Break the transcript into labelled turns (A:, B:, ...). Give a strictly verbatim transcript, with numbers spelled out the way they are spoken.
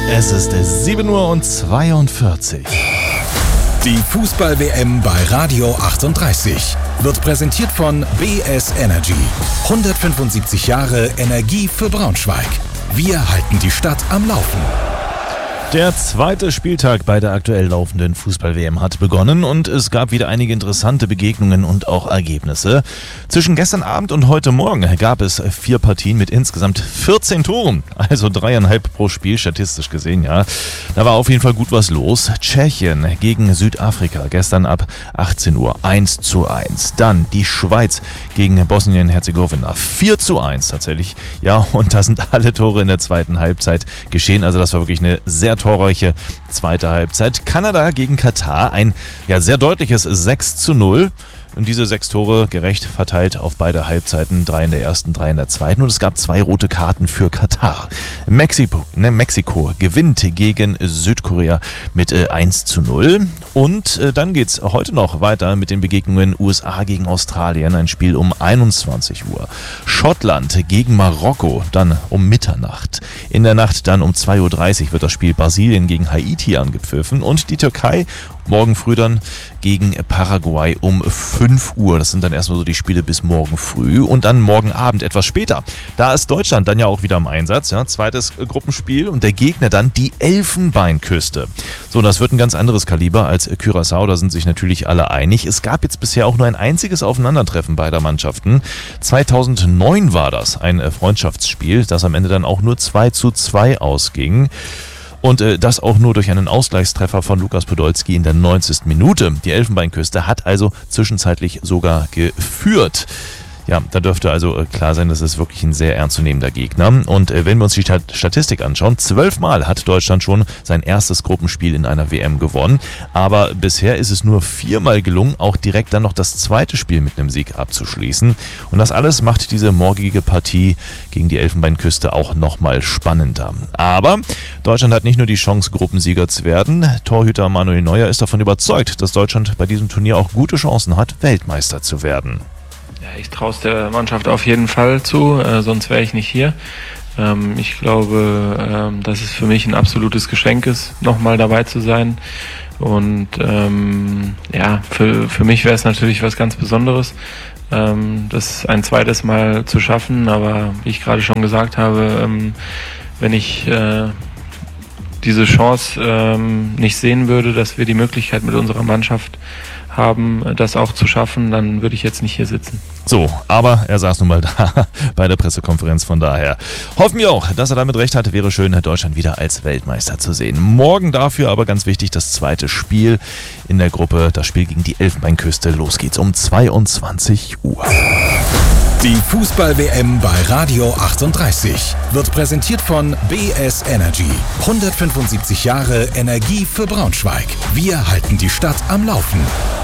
A: Es ist sieben Uhr zweiundvierzig.
B: Die Fußball-W M bei Radio achtunddreißig wird präsentiert von B S Energy. hundertfünfundsiebzig Jahre Energie für Braunschweig. Wir halten die Stadt am Laufen.
A: Der zweite Spieltag bei der aktuell laufenden Fußball-W M hat begonnen und es gab wieder einige interessante Begegnungen und auch Ergebnisse. Zwischen gestern Abend und heute Morgen gab es vier Partien mit insgesamt vierzehn Toren, also dreieinhalb pro Spiel, statistisch gesehen, ja. Da war auf jeden Fall gut was los. Tschechien gegen Südafrika, gestern ab achtzehn Uhr, eins zu eins. Dann die Schweiz gegen Bosnien-Herzegowina, vier zu eins tatsächlich. Ja, und da sind alle Tore in der zweiten Halbzeit geschehen, also das war wirklich eine sehr torreiche zweite Halbzeit. Kanada gegen Katar, ein ja sehr deutliches sechs zu null. Und diese sechs Tore gerecht verteilt auf beide Halbzeiten, drei in der ersten, drei in der zweiten. Und es gab zwei rote Karten für Katar. Mexiko, ne, Mexiko gewinnt gegen Südkorea mit äh, eins zu null. Und äh, dann geht's heute noch weiter mit den Begegnungen U S A gegen Australien. Ein Spiel um einundzwanzig Uhr. Schottland gegen Marokko, dann um Mitternacht. In der Nacht dann um zwei Uhr dreißig wird das Spiel Brasilien gegen Haiti angepfiffen. Und die Türkei morgen früh dann gegen Paraguay um fünf Uhr. Das sind dann erstmal so die Spiele bis morgen früh. Und dann morgen Abend etwas später. Da ist Deutschland dann ja auch wieder im Einsatz. Ja, zweites Gruppenspiel und der Gegner dann die Elfenbeinküste. So, das wird ein ganz anderes Kaliber als Curaçao. Da sind sich natürlich alle einig. Es gab jetzt bisher auch nur ein einziges Aufeinandertreffen beider Mannschaften. zweitausendneun war das, ein Freundschaftsspiel, das am Ende dann auch nur zwei zu zwei ausging. Und äh, das auch nur durch einen Ausgleichstreffer von Lukas Podolski in der neunzigsten Minute. Die Elfenbeinküste hat also zwischenzeitlich sogar geführt. Ja, da dürfte also klar sein, das ist wirklich ein sehr ernstzunehmender Gegner. Und äh, wenn wir uns die Statistik anschauen, zwölfmal hat Deutschland schon sein erstes Gruppenspiel in einer W M gewonnen. Aber bisher ist es nur viermal gelungen, auch direkt dann noch das zweite Spiel mit einem Sieg abzuschließen. Und das alles macht diese morgige Partie gegen die Elfenbeinküste auch nochmal spannender. Aber Deutschland hat nicht nur die Chance, Gruppensieger zu werden. Torhüter Manuel Neuer ist davon überzeugt, dass Deutschland bei diesem Turnier auch gute Chancen hat, Weltmeister zu werden.
C: Ja, ich traue es der Mannschaft auf jeden Fall zu, äh, sonst wäre ich nicht hier. Ähm, ich glaube, ähm, dass es für mich ein absolutes Geschenk ist, nochmal dabei zu sein. Und ähm, ja, für, für mich wäre es natürlich was ganz Besonderes, ähm, das ein zweites Mal zu schaffen. Aber wie ich gerade schon gesagt habe, ähm, wenn ich äh, diese Chance ähm, nicht sehen würde, dass wir die Möglichkeit mit unserer Mannschaft haben, das auch zu schaffen, dann würde ich jetzt nicht hier sitzen.
A: So, aber er saß nun mal da bei der Pressekonferenz, von daher hoffen wir auch, dass er damit recht hatte. Wäre schön, Deutschland wieder als Weltmeister zu sehen. Morgen dafür aber ganz wichtig das zweite Spiel in der Gruppe, das Spiel gegen die Elfenbeinküste. Los geht's um zweiundzwanzig Uhr.
B: Die Fußball-W M bei Radio achtunddreißig wird präsentiert von B S Energy. hundertfünfundsiebzig Jahre Energie für Braunschweig. Wir halten die Stadt am Laufen.